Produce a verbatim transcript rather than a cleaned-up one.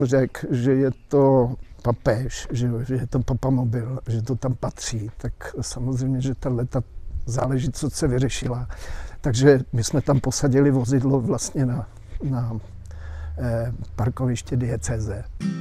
řekl, že je to papež, že, že je to papamobil, že to tam patří, tak samozřejmě, že tato záležitost se vyřešila. Takže my jsme tam posadili vozidlo vlastně na, na eh, parkoviště diecéze.